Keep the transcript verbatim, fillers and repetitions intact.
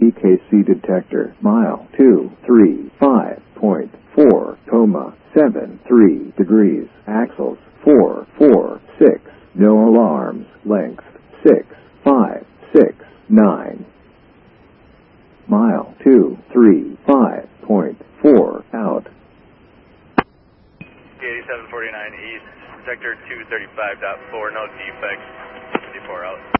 T K C detector. Mile two three five point four, coma seven three degrees. Axles four four six. No alarms. Length six five six nine. Mile two three five point four out. eighty-seven forty-nine East, sector two thirty-five point four, no defects, fifty-four out.